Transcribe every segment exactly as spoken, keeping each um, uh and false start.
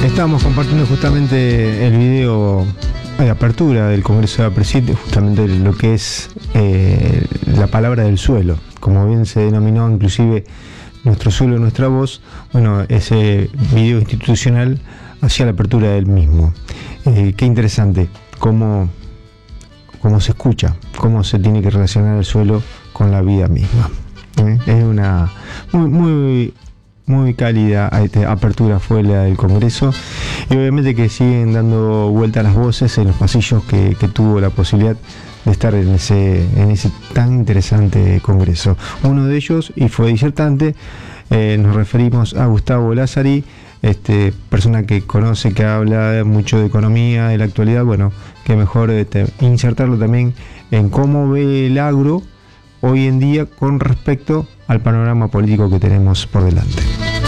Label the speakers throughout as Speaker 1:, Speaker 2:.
Speaker 1: Estábamos compartiendo justamente el video de apertura del Congreso de APRESID, justamente lo que es eh, la palabra del suelo, como bien se denominó inclusive nuestro suelo, nuestra voz. Bueno, ese video institucional hacía la apertura del mismo. Eh, qué interesante cómo, cómo se escucha, cómo se tiene que relacionar el suelo con la vida misma. ¿Eh? Es una muy, muy muy cálida apertura fue la del Congreso, y obviamente que siguen dando vuelta las voces en los pasillos que, que tuvo la posibilidad de estar en ese, en ese tan interesante Congreso. Uno de ellos, y fue disertante, eh, nos referimos a Gustavo Lázari, este, persona que conoce, que habla mucho de economía, de la actualidad. Bueno, que mejor este, insertarlo también en cómo ve el agro hoy en día con respecto al panorama político que tenemos por delante.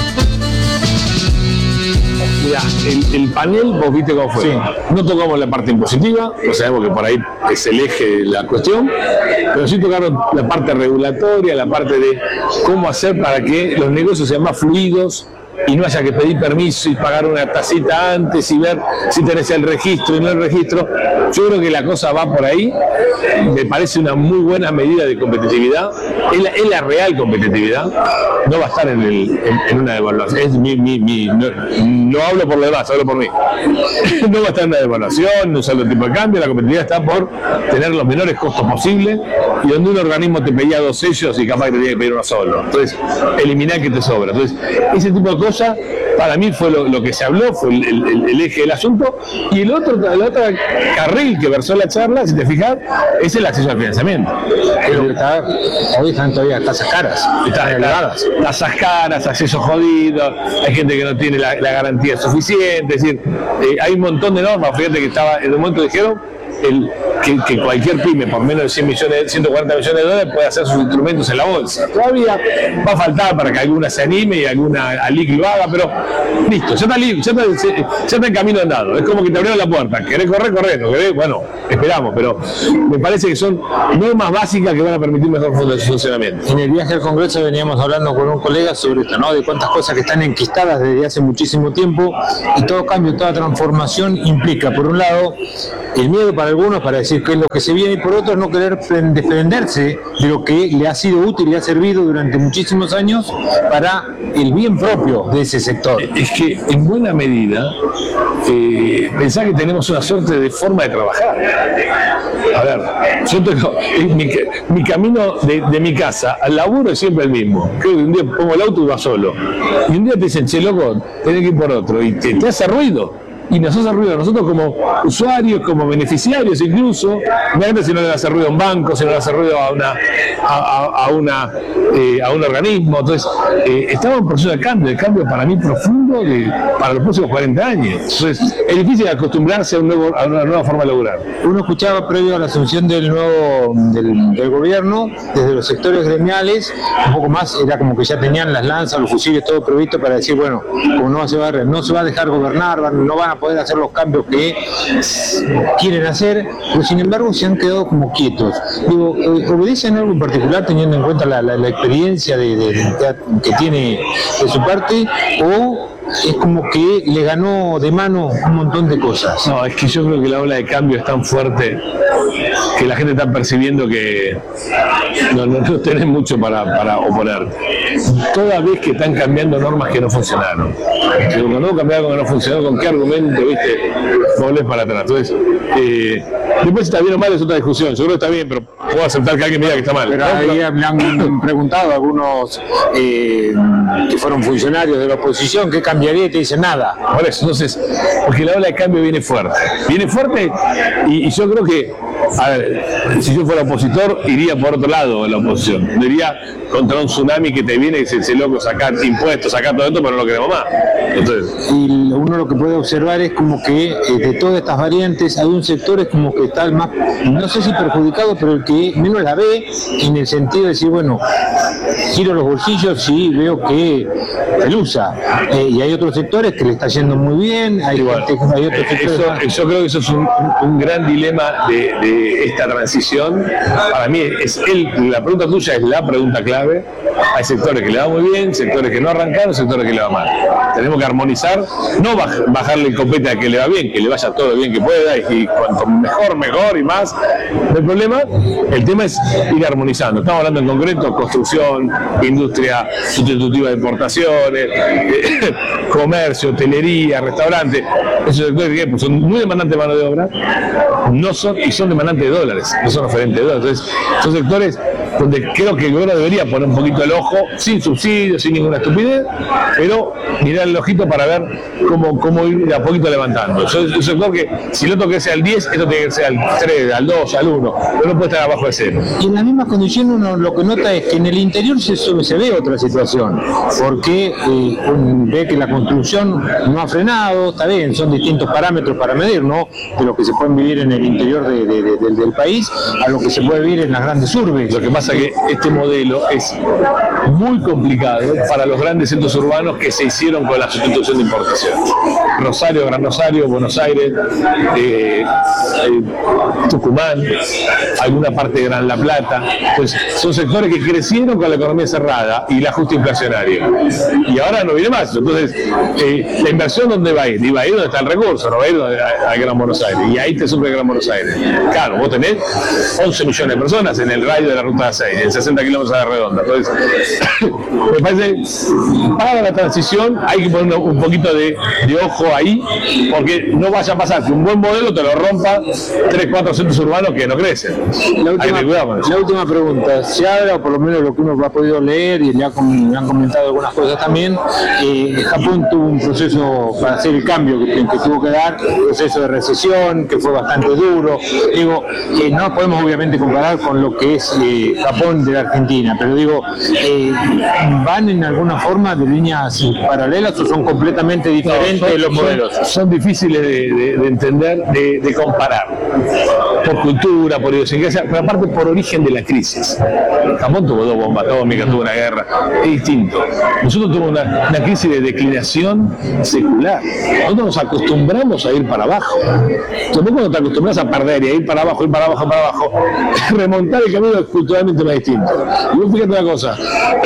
Speaker 2: Mirá, el, el panel, vos viste cómo fue. Sí. No tocamos la parte impositiva, no sabemos que por ahí es el eje de la cuestión, pero sí tocaron la parte regulatoria, la parte de cómo hacer para que los negocios sean más fluidos y no haya que pedir permiso y pagar una tacita antes y ver si tenés el registro y no el registro. Yo creo que la cosa va por ahí. Me parece una muy buena medida de competitividad. Es la, es la real competitividad. No va a estar en, el, en, en una devaluación. Es mi, mi, mi, no, no hablo por lo demás, hablo por mí. No va a estar en una devaluación, no es el tipo de cambio. La competitividad está por tener los menores costos posibles, y donde un organismo te pedía dos sellos y capaz que te tenía que pedir uno solo. Entonces, eliminar que te sobra. Entonces, ese tipo de cosas para mí fue lo, lo que se habló, fue el, el, el eje del asunto. Y el otro, el otro carril que versó la charla, si te fijas, es el acceso al financiamiento.
Speaker 3: Es lo que está, hoy están todavía tasas caras,
Speaker 2: están elevadas. Tasas caras, acceso jodido, hay gente que no tiene la, la garantía suficiente, es decir, eh, hay un montón de normas. Fíjate que estaba, en un momento dijeron el, que, que cualquier pyme por menos de cien millones, ciento cuarenta millones de dólares puede hacer sus instrumentos en la bolsa. Todavía va a faltar para que alguna se anime y alguna alic lo haga, pero listo, ya está, ya está, ya está en camino andado. Es como que te abrieron la puerta. ¿Querés correr? Correr. ¿No querés? Bueno, esperamos, pero me parece que son normas básicas que van a permitir mejor funcionamiento.
Speaker 3: En el viaje al Congreso veníamos hablando con un colega sobre esto, ¿no? De cuántas cosas que están enquistadas desde hace muchísimo tiempo, y todo cambio, toda transformación implica, por un lado, el miedo para algunos para decir qué es lo que se viene, y por otros no querer defenderse de lo que le ha sido útil y le ha servido durante muchísimos años para el bien propio de ese sector.
Speaker 2: Es que en buena medida eh, pensá que tenemos una suerte de forma de trabajar. A ver, yo tengo mi, mi camino de, de mi casa al laburo es siempre el mismo. Creo que un día pongo el auto y va solo, y un día te dicen, che loco, tenés que ir por otro, y te, te hace ruido. Y nos hace ruido a nosotros como usuarios, como beneficiarios incluso. Imagínate si no le hace ruido a un banco, si no le hace ruido a una a, a, a una eh, a un organismo. Entonces, eh, estamos en proceso de cambio, de cambio para mí profundo de, para los próximos cuarenta años. Entonces, es difícil acostumbrarse a, un nuevo, a una nueva forma de lograr.
Speaker 3: Uno escuchaba previo a la asunción del nuevo del, del gobierno, desde los sectores gremiales, un poco más, era como que ya tenían las lanzas, los fusiles, todo previsto para decir, bueno, como no se va a, no se va a dejar gobernar, no van a poder hacer los cambios que quieren hacer, pero sin embargo se han quedado como quietos. Digo, ¿obedecen algo en particular teniendo en cuenta la, la, la experiencia de, de, de, que tiene de su parte, o es como que le ganó de mano un montón de cosas?
Speaker 2: No, es que yo creo que la ola de cambio es tan fuerte que la gente está percibiendo que no, no, no tenés mucho para, para oponerte. Toda vez que están cambiando normas que no funcionaron. Cuando no cambiaron que no funcionó, ¿con qué argumento, viste, volvés para atrás? Entonces, eh, después si está bien o mal es otra discusión. Yo creo que está bien, pero puedo aceptar que alguien me diga que está mal.
Speaker 3: Pero ahí me han preguntado algunos eh, que fueron funcionarios de la oposición, ¿qué cambiaría? Y te dicen nada.
Speaker 2: Por eso, entonces, porque la ola de cambio viene fuerte. Viene fuerte y, y yo creo que, a ver, si yo fuera opositor, iría por otro lado de la oposición. Iría contra un tsunami que te viene y dice, ese loco, sacar impuestos, sacar todo esto, pero no lo queremos más. Entonces,
Speaker 3: y uno lo que puede observar es como que eh, de todas estas variantes hay un sector es como que está el más, no sé si perjudicado, pero el que menos la ve, en el sentido de decir, bueno, giro los bolsillos y veo que pelusa. Eh, y hay otros sectores que le está yendo muy bien, hay,
Speaker 2: igual,
Speaker 3: gente, hay otros sectores.
Speaker 2: Eso, yo creo que eso es un, un gran dilema de, de eh, esta transición, para mí es el, la pregunta tuya es la pregunta clave. Hay sectores que le va muy bien, sectores que no arrancaron, sectores que le va mal. Tenemos que armonizar, no baj, bajarle el copete a que le va bien, que le vaya todo lo bien que pueda, y, y cuanto mejor, mejor y más. No hay problema. El tema es ir armonizando. Estamos hablando en concreto construcción, industria sustitutiva de importaciones, eh, comercio, hotelería, restaurante. Esos sectores que son muy demandantes de mano de obra, no son, y son demandantes de dólares, no son oferentes de dólares. Entonces, son sectores donde creo que el gobierno debería poner un poquito el ojo, sin subsidios, sin ninguna estupidez, pero mirar el ojito para ver cómo, cómo ir de a poquito levantando. Es un sector que, si el otro crece al diez, esto tiene que ser al tres, al dos, al uno, pero no puede estar abajo de cero.
Speaker 3: Y en las mismas condiciones uno lo que nota es que en el interior se, se ve otra situación, porque eh, ve que la construcción no ha frenado, está bien, son distintos parámetros para medir, ¿no? De lo que se puede vivir en el interior de, de, de, del, del país a lo que se puede vivir en las grandes urbes.
Speaker 2: Lo que pasa es que este modelo es muy complicado para los grandes centros urbanos que se hicieron con la sustitución de importación. Rosario, Gran Rosario, Buenos Aires, eh, eh, Tucumán, alguna parte de Gran La Plata. Entonces, son sectores que crecieron con la economía cerrada y el ajuste inflacionario. Y ahora no viene más. Entonces, eh, la inversión, ¿dónde va a ir? Y va a ir donde está el recurso, no va a ir a, a Gran Buenos Aires. Y ahí te sufre Gran Buenos Aires. Claro, vos tenés once millones de personas en el radio de la ruta seis, en sesenta kilómetros a la redonda. Entonces, me parece, para la transición hay que poner un poquito de, de ojo ahí, porque no vaya a pasar que un buen modelo te lo rompa tres, cuatro centros urbanos que no crecen.
Speaker 3: La última, la última pregunta, se habla, o por lo menos lo que uno ha podido leer y le, ha, le han comentado algunas cosas también, eh, Japón tuvo un proceso para hacer el cambio que, que tuvo que dar, un proceso de recesión que fue bastante duro. Digo, eh, no podemos obviamente comparar con lo que es eh, Japón de la Argentina, pero digo, eh, ¿van en alguna forma de líneas paralelas o son completamente diferentes no, son, los modelos?
Speaker 2: Son, son difíciles de, de, de entender, de, de comparar, por cultura, por idiosincrasia, pero aparte por origen de la crisis. Japón tuvo dos bombas atómicas, tuvo una guerra, es distinto. Nosotros tuvimos una, una crisis de declinación secular. Nosotros nos acostumbramos a ir para abajo. Entonces, cuando te acostumbras a perder y a ir para abajo, ir para abajo, para abajo, remontar el camino es culturalmente más distinto. Y vos fíjate una cosa,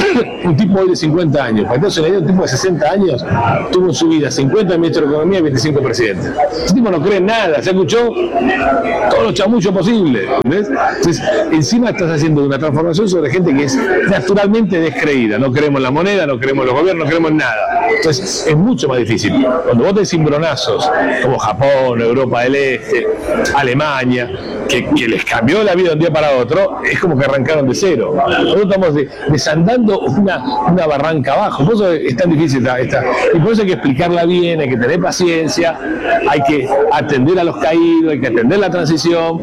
Speaker 2: un tipo hoy de cincuenta años, para que se le dio un tipo de sesenta años, tuvo en su vida cincuenta ministros de Economía y veinticinco presidentes. Ese tipo no cree en nada, se escuchó todos los chamuchos posibles. ¿Ves? Entonces, encima estás haciendo una transformación sobre gente que es naturalmente descreída. No creemos en la moneda, no creemos en los gobiernos, no creemos en nada. Entonces, es mucho más difícil. Cuando vos tenés cimbronazos, como Japón, Europa del Este, Alemania, que, que les cambió la vida de un día para otro, es como que arrancaron de cero. Nosotros estamos de, desandando una, una barranca abajo. Por eso es tan difícil esta, esta. Y por eso hay que explicarla bien, hay que tener paciencia, hay que atender a los caídos, hay que atender la transición.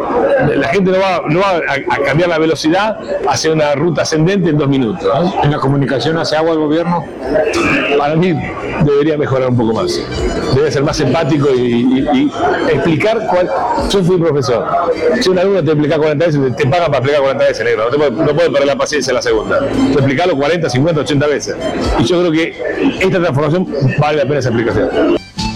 Speaker 2: La gente no va, no va a, a cambiar la velocidad hacia una ruta ascendente en dos minutos, ¿no?
Speaker 3: ¿En la comunicación hace agua el gobierno?
Speaker 2: Para mí debería mejorar un poco más. Debe ser más empático y, y, y explicar cuál. Yo fui profesor. Si un alumno te explica cuarenta veces, te pagan para explicar cuarenta veces, negro. No, te puede, no puede perder la paciencia en la segunda. Te explicarlo cuarenta, cincuenta, ochenta veces. Y yo creo que esta transformación vale la pena esa explicación.